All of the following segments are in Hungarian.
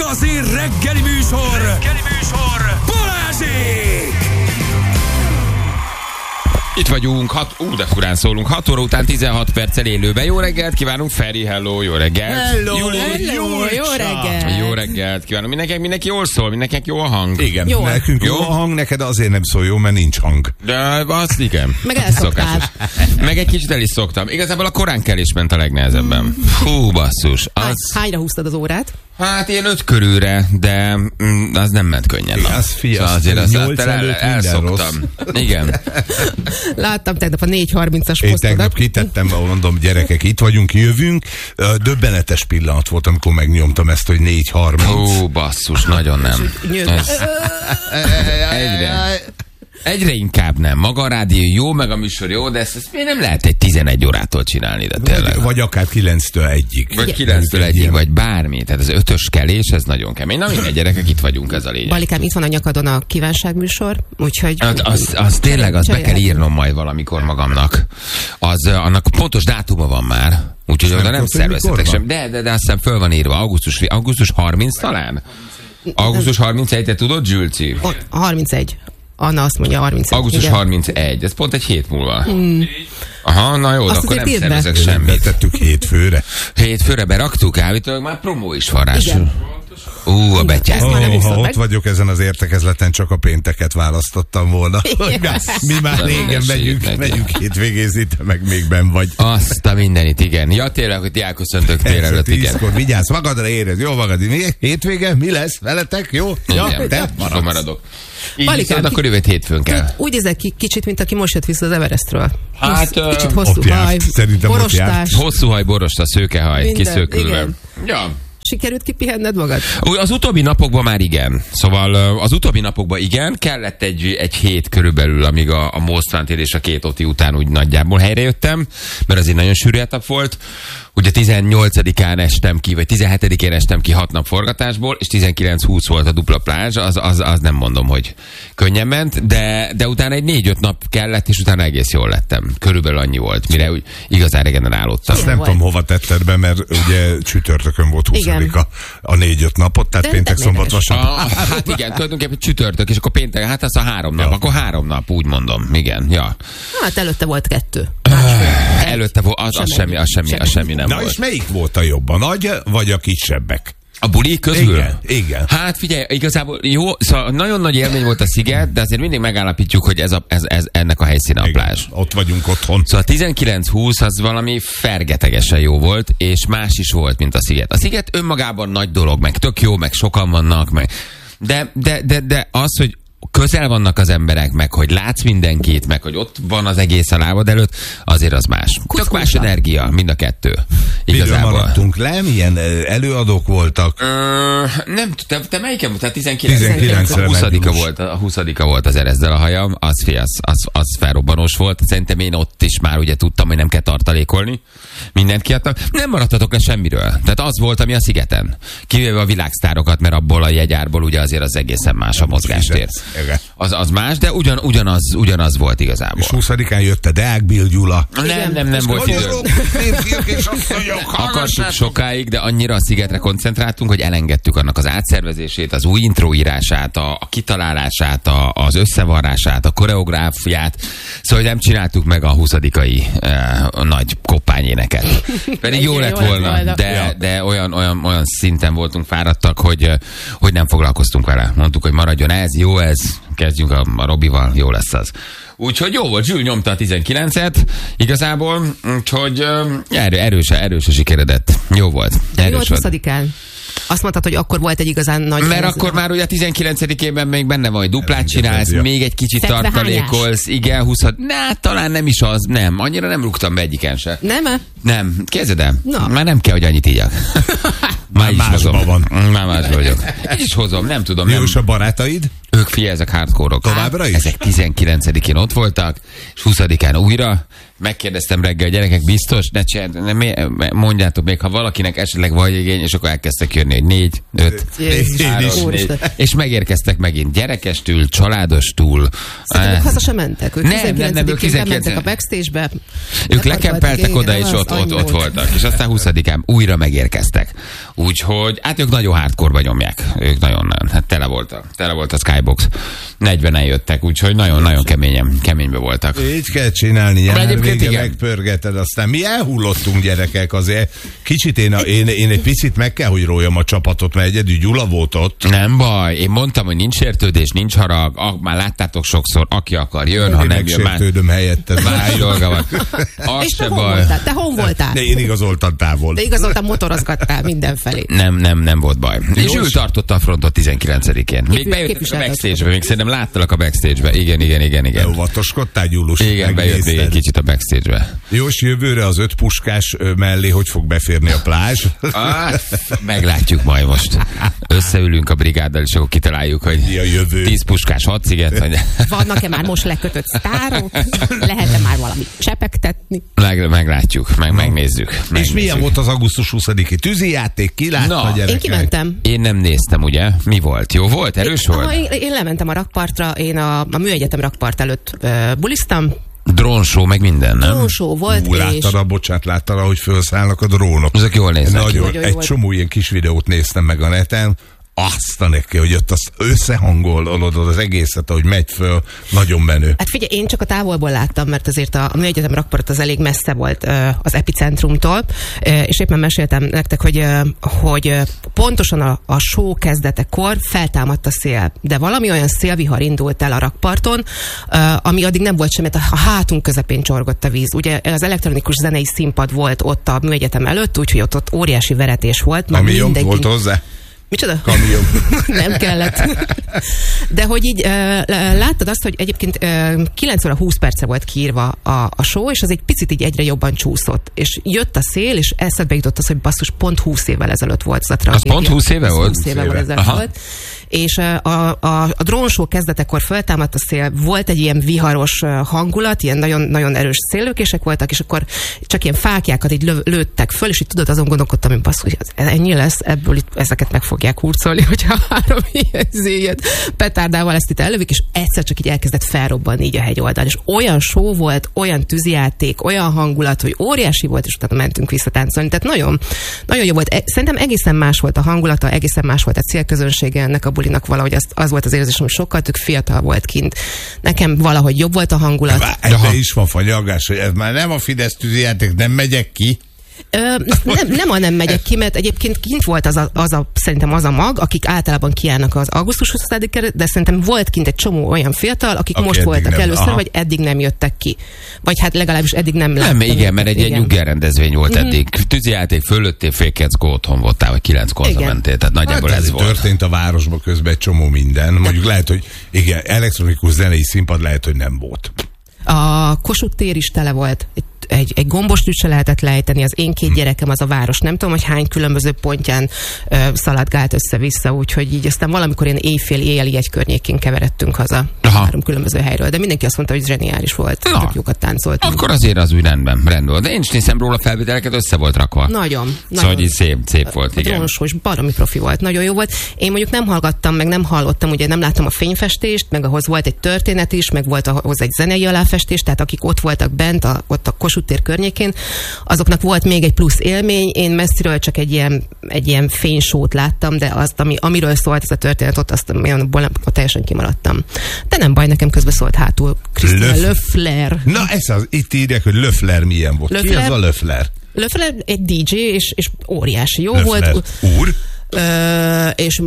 igazi reggeli műsor, Balázsék! Itt vagyunk, de furán szólunk, 6 óra után 16 perccel élőben. Jó reggelt kívánunk, Feri, hello, jó reggelt. Hello, jó reggelt. Jó reggelt kívánunk, mindenki jól szól, mindenkinek jó a hang. Igen, jó. Nekünk jó a hang, neked azért nem szól jó, mert nincs hang. De az igen. Meg elszoktál. Meg egy kicsit el is szoktam. Igazából a koránkelés ment a legnehezebben. Hú, basszus. Hányra húztad az órát? Hát ilyen 5 körülre, de az nem ment könnyen. Igen, az fiasz, azért azt elszoktam. Igen. Láttam tegnap a 4:30-as posztodat. Én tegnap kitettem, mondom, gyerekek, itt vagyunk, jövünk. Döbbenetes pillanat volt, amikor megnyomtam ezt, hogy 4:30. Hú, basszus, nagyon nem. Egyre inkább nem. Maga a rádió jó, meg a műsor jó, de ezt miért nem lehet egy 11 órától csinálni, de tényleg. Vagy akár 9-től 1-ig. Vagy 9-től 1-ig, vagy bármi. Tehát az 5-ös kelés, ez nagyon kemény. Na mindegy, gyerekek, itt vagyunk, ez a lényeg. Balikám, itt van a nyakadon a kívánságműsor, úgyhogy... Az tényleg, azt be kell írnom majd valamikor magamnak. Annak pontos dátuma van már. Úgyhogy oda nem szervezhetek sem. De azt hiszem föl van írva. Augusztus 30 talán? Augusztus 31, te tudod, Zsülci? 31. Anna azt mondja 31. Augusztus 31, ez pont egy hét múlva. Aha, na jó, akkor nem szervezek semmit. Betettük hétfőre. Hétfőre beraktuk, állítólag már promó is van rá. A betyák. Ha ott vagyok ezen az értekezleten, csak a pénteket választottam volna. Mi már régen megyünk hétvégézni, te meg még benn vagy. Azt a mindenit, igen. Ja, tényleg, hogy ti elköszöntök tél előtt, igen. Vigyázz, magadra érez, jó magad. Hétvége, mi lesz veletek, jó? Ja, te maradok. Így viszont akkor jövő hétfőn kell. Úgy nézek ki kicsit, mint aki most jött vissza az Everestről. Hát, kicsit hosszú haj, borostás. Hosszú haj, borosta, szőkehaj, kiszőkülve. Ja. Sikerült kipihenned magad? Az utóbbi napokban már igen. Szóval az utóbbi napokban igen, kellett egy hét körülbelül, amíg a Most Wanted és a 2 OTI után úgy nagyjából helyrejöttem, mert azért nagyon sűrű etap volt. Ugye 18-án estem ki, vagy 17-én estem ki 6 nap forgatásból, és 19-20 volt a dupla plázs, az nem mondom, hogy könnyen ment, de utána egy 4-5 nap kellett, és utána egész jól lettem. Körülbelül annyi volt, mire úgy igazán regenerálódtam. Azt nem tudom hova tetted be, mert ugye csütörtökön volt 20-a a 4-5 napot, tehát péntek, szombat, vasárnap. Hát igen, tulajdonképpen csütörtök, és akkor péntek, hát az a 3 nap, akkor 3 nap, úgy mondom, igen, ja. Hát előtte volt 2. Előtte volt, az semmi nem volt. Na és melyik volt a jobb, a nagy vagy a kisebbek? A buli közül? Igen. Hát figyelj, igazából jó, szóval nagyon nagy élmény volt a sziget, de azért mindig megállapítjuk, hogy ez ennek a helyszíne a plázs. Ott vagyunk otthon. Szóval 19-20 az valami fergetegesen jó volt, és más is volt, mint a sziget. A sziget önmagában nagy dolog, meg tök jó, meg sokan vannak, meg... De az, hogy közel vannak az emberek, meg hogy látsz mindenkit, meg hogy ott van az egész a lábad előtt, azért az más. Tök más energia, mind a kettő. Igazából. Miről maradtunk le? Milyen előadók voltak? Nem tudom, te melyiken volt? 19 a 20-a volt az Erezdel a hajam, az felrobbanós volt. Szerintem én ott is már ugye tudtam, hogy nem kell tartalékolni. Mindent kiadtam. Nem maradtatok le semmiről. Tehát az volt, ami a szigeten. Kivéve a világsztárokat, mert abból a jegyárból ugye azért az egészen más a mozgástér. Az más, de ugyanaz volt igazából. És 20-án jött a Deák Bill Gyula. Nem volt idő. Akartuk sokáig, de annyira a szigetre koncentráltunk, hogy elengedtük annak az átszervezését, az új introírását, a kitalálását, az összevarrását, a koreográfiát. Szóval nem csináltuk meg a 20-ai nagy koppányéneket. Pedig jó lett volna, de olyan szinten voltunk fáradtak, hogy nem foglalkoztunk vele. Mondtuk, hogy maradjon ez, jó ez, kezdjünk a Robival, jó lesz az. Úgyhogy jó volt, Zsül nyomta a 19-et igazából, úgyhogy erősen sikeredett. Jó volt. Mi volt 20-án? Azt mondtad, hogy akkor volt egy igazán nagy... Mert akkor már ugye a 19-ében még benne vagy, duplát csinálsz, még egy kicsit tartalékolsz, igen, 20. Talán nem is az, nem. Annyira nem rúgtam be egyiken se. Nem? Nem, kezded el. No. Már nem kell, hogy annyit ígyak. Már másban van. Már másban vagyok. Így is hozom, nem tudom. Jó, és a barátaid? Ők ezek hardcore-ok. Továbbra is? Ezek 19-én ott voltak, és 20-án újra. Megkérdeztem reggel, a gyerekek, biztos? Mondjátok még, ha valakinek esetleg vagy igény, és akkor elkezdtek jönni, hogy 4, 5, 3, 4. És megérkeztek megint gyerekestül, családostól. Szerintem ők haza sem mentek. Ők nem, ők 19-én mentek a backstage-be. Ők lekempeltek oda, és ott voltak. És aztán 20-án újra megérkeztek. Úgyhogy, hát ők nagyon hardcore-ba nyomják. Ők nagyon-nagyon, hát tele volt a Skybox. 40-en jöttek, úgyhogy nagyon-nagyon keménybe voltak. Így kell csinálni, nyár vége igen. megpörgeted, aztán mi elhullottunk gyerekek azért. Kicsit én egy picit meg kell, hogy róljam a csapatot, mert egyedül Gyula volt ott. Nem baj, én mondtam, hogy nincs sértődés, nincs harag, már láttátok sokszor, aki akar jön, ha nem jön már. Sértődöm helyetted. Már dolga van. Az És se baj. te hon voltál? De én igazoltam távol. De igazoltam, motorozgattál mindenfelé. Nem volt baj. És ő tartotta a frontot 19-én. Még bejött a backstage-be, még szerintem láttalak a backstage-be. Igen. Óvatoskodtál, Gyulus? Igen, bejött még egy kicsit a backstage-be. Jós, jövőre az 5 puskás mellé hogy fog beférni a plázs? Meglátjuk majd most. Összeülünk a brigáddal, és akkor kitaláljuk, hogy 10 puskás 6 sziget. Vagy... Vannak-e már most lekötött sztárok? Lehet-e már valamit csepegtetni? Meglátjuk, megnézzük. És milyen volt az augusztus 20-i tűzijáték? Ki látta, gyerekek? Én kimentem. Én nem néztem, ugye? Mi volt? Jó volt? Erős volt? Én lementem a rakpartra, én a Műegyetem rakpart előtt buliztam. Drónshow, meg minden, nem? Drónshow volt, és... Láttad, hogy felszállnak a drónok. Ezek jól néznek. Nagyon egy csomó ilyen kis videót néztem meg a neten, azt a neki, hogy ott azt összehangolod az egészet, ahogy megy föl, nagyon menő. Hát figyelj, én csak a távolból láttam, mert azért a Műegyetem rakpart az elég messze volt az epicentrumtól, és éppen meséltem nektek, hogy pontosan a show kezdetekor feltámadt a szél, de valami olyan szélvihar indult el a rakparton, ami addig nem volt semmi, a hátunk közepén csorgott a víz. Ugye az elektronikus zenei színpad volt ott a Műegyetem előtt, úgyhogy ott óriási veretés volt. Ami jobb volt hozzá? Micsoda? Kamion. Nem kellett. De hogy így láttad azt, hogy egyébként 9 óra 20 perce volt kiírva a show, és az egy picit így egyre jobban csúszott. És jött a szél, és eszedbe jutott az, hogy basszus, pont 20 évvel ezelőtt volt az a tragédia. Az pont 20 éve volt? 20 éve ezelőtt volt. És a drónshow kezdetekor feltámadt a szél, volt egy ilyen viharos hangulat, ilyen nagyon, nagyon erős széllökések voltak, és akkor csak ilyen fáklyákat így lőttek föl, és így tudod, azon gondolkodtam, hogy basszus, ennyi lesz, ebből itt ezeket meg fogják hurcolni, hogyha 3 ilyen petárdával ezt itt ellövik, és egyszer csak így elkezdett felrobbanni így a hegyoldal. És olyan show volt, olyan tűzijáték, olyan hangulat, hogy óriási volt, és utána mentünk visszatáncolni. Tehát nagyon, nagyon jó volt. Szerintem egészen más volt a hangulata, egészen más volt a célközönsége ennek a bulinak, valahogy az volt az érzésem, hogy sokkal tök fiatal volt kint. Nekem valahogy jobb volt a hangulat. Ebben is van fanyagás, hogy ez már nem a Fidesz tűzijáték, nem megyek ki. Nem megyek ki, mert egyébként kint volt szerintem az a mag, akik általában kiállnak az augusztus 20-ára, de szerintem volt kint egy csomó olyan fiatal, akik most voltak először, vagy eddig nem jöttek ki. Vagy hát legalábbis eddig nem láttam. Nem, igen, mert egy ilyen nyugger rendezvény volt eddig. Tűzijáték fölöttél, fél 9-kor otthon voltál, vagy 9-kor mentél, tehát nagyjából ez volt. Történt a városban közben egy csomó minden. Mondjuk lehet, hogy igen, elektronikus zenei színpad lehet, hogy nem volt. A Kossuth tér is tele volt. Egy gombostűt se lehetett lejteni, az én 2 gyerekem az a város, nem tudom, hogy hány különböző pontján szaladgált össze-vissza, úgyhogy így aztán valamikor ilyen éjjel-éjjel egy környékén keveredtünk haza. 3 különböző helyről, de mindenki azt mondta, hogy zseniális volt. Tök jókat táncoltunk. Akkor azért az úgy rendben volt. De én is nézem róla felvételeket, össze volt rakva. Nagyon. Szóval így szép volt, igen. Drónshow, baromi profi volt, nagyon jó volt. Én mondjuk nem hallgattam, meg nem hallottam, ugye nem láttam a fényfestést, meg ahhoz volt egy történet is, meg volt ahhoz egy zenei aláfestés, tehát akik ott voltak bent, ott a Kossuth tér környékén, azoknak volt még egy plusz élmény. Én messziről csak egy ilyen fénysót láttam, de azt, amiről szólt ez a történet, ott teljesen kimaradtam. De nem baj, nekem közben szólt hátul Krisztina Löffler. Na itt írják, hogy Löffler milyen volt. Ki az a Löffler? Löffler egy DJ, és óriási jó Löffler volt. Úr? És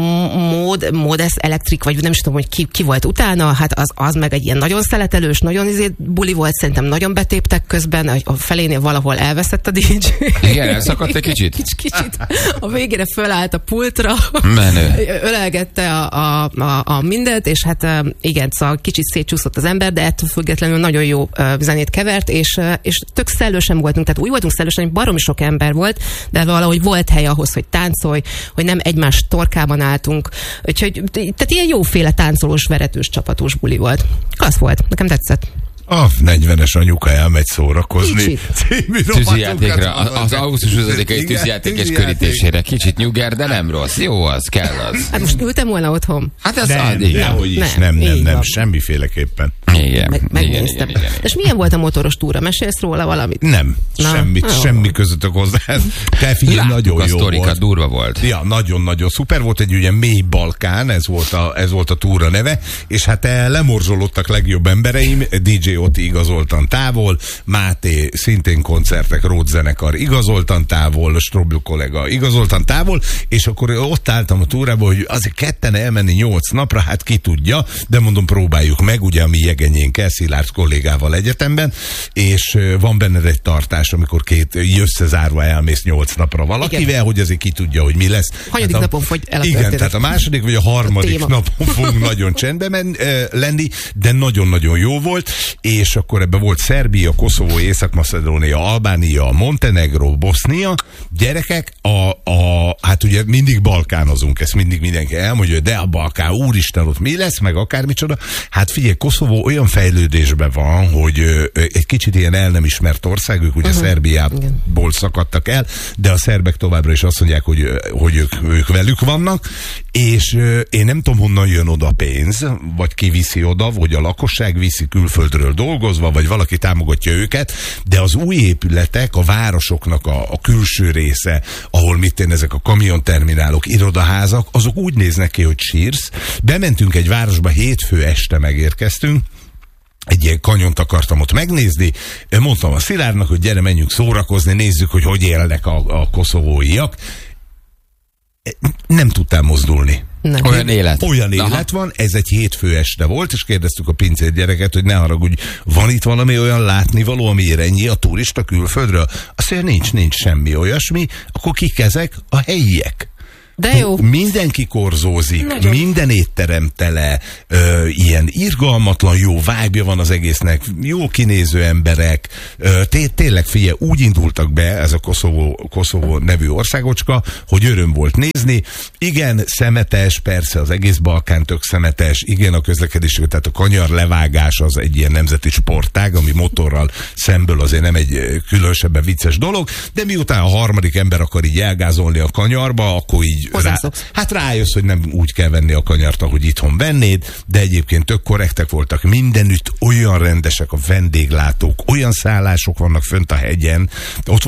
Modes Electric, vagy nem is tudom, hogy ki volt utána, hát az meg egy ilyen nagyon szeletelős, nagyon buli volt, szerintem nagyon betéptek közben, a felénél valahol elveszett a DJ. Igen, elszakadt egy kicsit? Kicsit. A végére fölállt a pultra, menő. Ölelgette a mindent, és hát igen, szóval kicsit szétcsúszott az ember, de ettől függetlenül nagyon jó zenét kevert, és tök szellősen voltunk, tehát úgy voltunk szellősen, hogy baromi sok ember volt, de valahogy volt hely ahhoz, hogy táncolj, hogy nem egymás torkában álltunk. Úgyhogy, tehát ilyen jóféle táncolós, veretős, csapatós buli volt. Klassz volt, nekem tetszett. A 40-es anyuka elmegy szórakozni. Tűzijátékra, az augusztus 20-ai tűzijátékes körítésére. Kicsit nyugger, de nem rossz. Jó az, kell az. Hát most ültem volna otthon. Hát ez nem, addig. nem, nem, semmiféleképpen. megnéztem. Igen. És milyen volt a motoros túra? Mesélsz róla valamit? Nem, semmi közöttök hozzá. Te figyelj, nagyon jó volt. Durva volt. Ja, nagyon-nagyon szuper volt, egy ugye mély Balkán, ez volt a túra neve, és hát lemorzsolódtak legjobb embereim, DJ Oti igazoltan távol, Máté szintén koncertek, Rót zenekar igazoltan távol, Strobl kollega igazoltan távol, és akkor ott álltam a túrában, hogy azért ketten elmenni 8 napra, hát ki tudja, de mondom, próbáljuk meg, ugye a mi jegenyénkkel, Szilárd kollégával egyetemben, és van benned egy tartás, amikor összezárva elmész 8 napra valakivel, igen, hogy azért ki tudja, hogy mi lesz. Hanyadik hát napon fogy el a igen, tehát a második vagy a harmadik napon fogunk nagyon csendben lenni, de nagyon-nagyon jó volt, és akkor ebben volt Szerbia, Koszovó, Észak-Macedónia, Albánia, Montenegro, Bosznia, gyerekek, hát ugye mindig balkánozunk, ezt mindig mindenki elmondja, de a Balkán, úristen, ott mi lesz, meg akármicsoda. Hát figyelj, Koszovó olyan fejlődésben van, hogy egy kicsit ilyen el nem ismert ország, ők ugye Szerbiából szakadtak el, de a szerbek továbbra is azt mondják, hogy ők velük vannak, és én nem tudom, honnan jön oda pénz, vagy ki viszi oda, vagy a lakosság viszi külföldről dolgozva, vagy valaki támogatja őket, de az új épületek, a városoknak a külső része, ahol ezek a kamionterminálok, irodaházak, azok úgy néznek ki, hogy sírsz. Bementünk egy városba, hétfő este megérkeztünk, egy ilyen kanyont akartam ott megnézni, mondtam a Szilárdnak, hogy gyere, menjünk szórakozni, nézzük, hogy élnek a koszovóiak. Nem tudtál mozdulni. Nem. Olyan élet van, ez egy hétfő este volt, és kérdeztük a pincér gyereket, hogy ne haragudj, van itt valami olyan látnivaló, amiért ennyi a turista külföldről? Azt mondja, nincs semmi olyasmi, akkor kik ezek? A helyiek. De jó. Mindenki korzózik, nagyon. Minden étterem tele, ilyen irgalmatlan jó vibe-ja van az egésznek, jó kinéző emberek, tényleg figyelj, úgy indultak be ez a Koszovó nevű országocska, hogy öröm volt nézni. Igen, szemetes, persze az egész Balkán tök szemetes, igen, a közlekedés, tehát a kanyar levágás az egy ilyen nemzeti sportág, ami motorral szemből azért nem egy különösebben vicces dolog, de miután a harmadik ember akar így elgázolni a kanyarba, akkor így rájössz, hogy nem úgy kell venni a kanyart, ahogy itthon vennéd, de egyébként tök korrektek voltak mindenütt, olyan rendesek a vendéglátók, olyan szállások vannak fönt a hegyen. Ott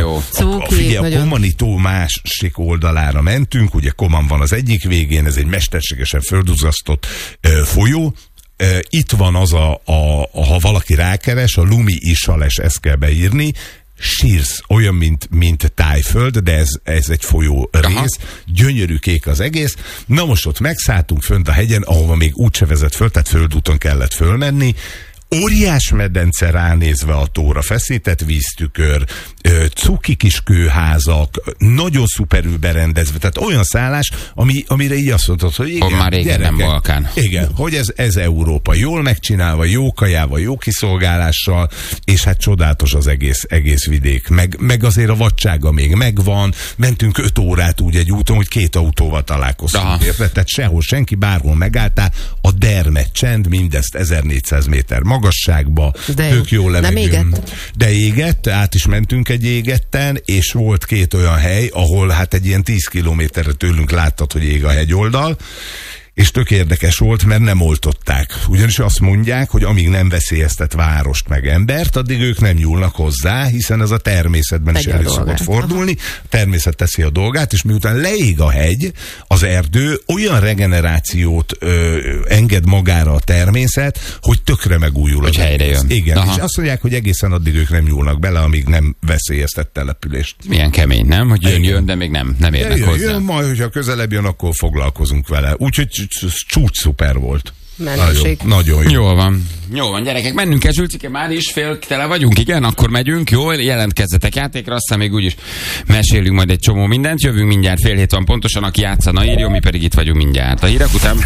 a Komani tó másik oldalára mentünk, ugye Koman van az egyik végén, ez egy mesterségesen földuzasztott folyó. Itt van az ha valaki rákeres, a Lumi Isales, ezt kell beírni, sírsz, olyan, mint Tájföld, de ez egy folyó rész, gyönyörű kék az egész. Na most ott megszálltunk fönt a hegyen, ahova még úgyse vezet föl, tehát földúton kellett fölmenni. Óriás medence ránézve a tóra, feszített víztükör, cuki kis kőházak, nagyon szuperül berendezve, tehát olyan szállás, amire így azt mondtad, hogy igen, már régen nem Balkán. Igen, hogy ez Európa, jól megcsinálva, jó kajával, jó kiszolgálással, és hát csodálatos az egész vidék, meg azért a vadsága még megvan, mentünk 5 órát úgy egy úton, hogy 2 autóval találkoztunk, érted? Tehát sehol senki, bárhol megálltál, a dermed csend, mindezt 1400 méter magasságba, tök jó levegő. De égett, át is mentünk egy égetten, és volt 2 olyan hely, ahol hát egy ilyen 10 kilométerre tőlünk láttad, hogy ég a hegyoldal, és tök érdekes volt, mert nem oltották. Ugyanis azt mondják, hogy amíg nem veszélyeztet várost meg embert, addig ők nem nyúlnak hozzá, hiszen ez a természetben is elő szokott fordulni. A természet teszi a dolgát, és miután leég a hegy, az erdő, olyan regenerációt enged magára a természet, hogy tökre megújul. Hogy helyre jön. Igen, és azt mondják, hogy egészen addig ők nem nyúlnak bele, amíg nem veszélyeztet települést. Milyen kemény, nem? Hogy jön, de még nem érnek hozzá. Jön, majd, hogyha közelebb jön, akkor foglalkozunk vele. Úgyhogy csúcs szuper volt. Nagyon jó. Jól van, gyerekek, mennünk kell, Zsülcike, már is fél tele vagyunk, igen, akkor megyünk, jó, jelentkezzetek játékra, aztán még úgyis mesélünk majd egy csomó mindent, jövünk mindjárt, 6:30 van pontosan, aki játszana írjon, mi pedig itt vagyunk mindjárt. A hírek után...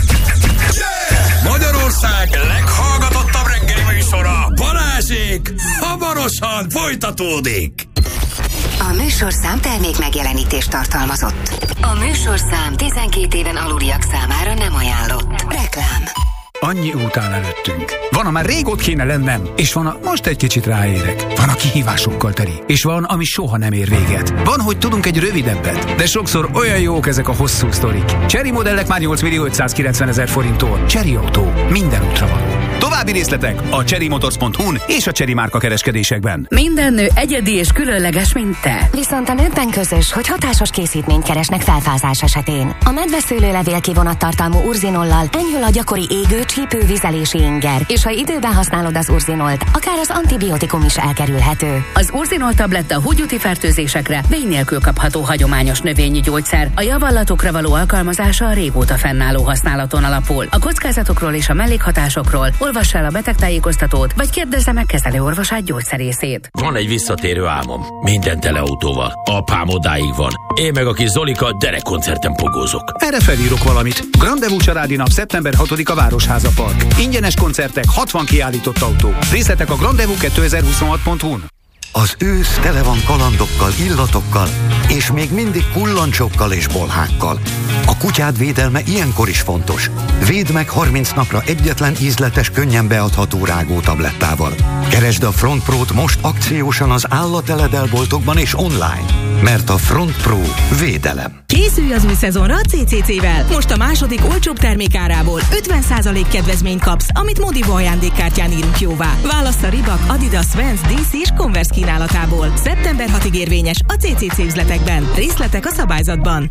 Magyarország leghallgatottabb reggeli műsora, Balázsék, hamarosan folytatódik. A műsorszám termék megjelenítést tartalmazott. A műsorszám 12 éven aluliak számára nem ajánlott. Reklám. Annyi után előttünk. Van, a már régót kéne lennem, és van, a most egy kicsit ráérek. Van, a kihívásokkal teli, és van, ami soha nem ér véget. Van, hogy tudunk egy rövidebbet, de sokszor olyan jók ezek a hosszú sztorik. Chery modellek már 8.590.000 forinttól. Chery Autó. Minden útra való. További részletek a CherryMotors.hu-n és a Chery márka kereskedésekben. Minden nő egyedi és különleges, mint te. Viszont a nőkben közös, hogy hatásos készítményt keresnek felfázás esetén. A medveszőlőlevél kivonattartalmú urzinollal enyhül a gyakori égő, csípő, vizelési inger, és ha időben használod az urzinolt, akár az antibiotikum is elkerülhető. Az urzinol tabletta húgyúti fertőzésekre vény nélkül kapható hagyományos növényi gyógyszer. A javallatokra való alkalmazása a régóta fennálló használaton alapul. A kockázatokról és a mellékhatásokról olvass el a betegtájékoztatót, vagy kérdezze meg kezelőorvosát, gyógyszerészét. Van egy visszatérő álmom. Minden tele autóval. Apám odáig van. Én meg a kis Zolika derekkoncerten pogózok. Erre felírok valamit. Grandevú családi nap szeptember 6-a Városháza Park. Ingyenes koncertek, 60 kiállított autó. Részletek a grandevú2026.hu-n. Az ősz tele van kalandokkal, illatokkal, és még mindig kullancsokkal és bolhákkal. A kutyád védelme ilyenkor is fontos. Védd meg 30 napra egyetlen ízletes, könnyen beadható rágótablettával. Keresd a Front Pro-t most akciósan az állateledelboltokban és online, mert a Front Pro védelem. Készülj az új szezonra a CCC-vel. Most a második olcsóbb termékárából 50% kedvezményt kapsz, amit Modivo ajándékkártyán írunk jóvá. Választ a Reebok, Adidas, Vans, DC és Converse kínálatából. Szeptember 6-ig érvényes a CCC üzletekben. Részletek a szabályzatban.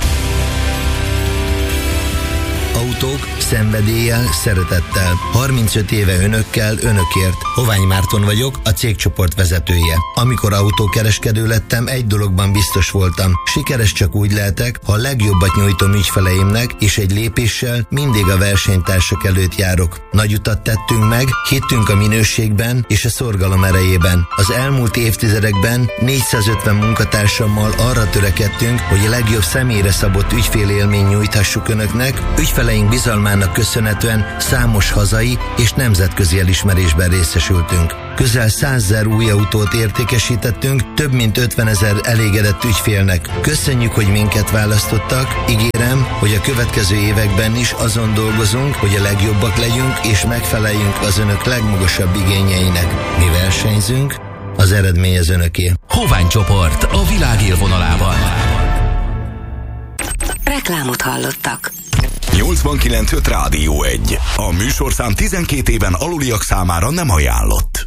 Autók szenvedéllyel, szeretettel. 35 éve önökkel, önökért. Hovány Márton vagyok, a cégcsoport vezetője. Amikor autókereskedő lettem, egy dologban biztos voltam. Sikeres csak úgy lehetek, ha a legjobbat nyújtom ügyfeleimnek, és egy lépéssel mindig a versenytársak előtt járok. Nagy utat tettünk meg, hittünk a minőségben és a szorgalom erejében. Az elmúlt évtizedekben 450 munkatársammal arra törekedtünk, hogy a legjobb személyre szabott ügyfélélmény nyújthassuk önöknek. Ügyfeleink bizalmának köszönhetően számos hazai és nemzetközi elismerésben részesültünk. Közel 100 000 új autót értékesítettünk, több mint 50 000 elégedett ügyfélnek. Köszönjük, hogy minket választottak. Ígérem, hogy a következő években is azon dolgozunk, hogy a legjobbak legyünk és megfeleljünk az önök legmagasabb igényeinek. Mi versenyzünk, az eredmény az önöké. Hovány csoport a világ élvonalában. Reklámot hallottak. 89.5 Rádió 1. A műsorszám 12 éven aluliak számára nem ajánlott.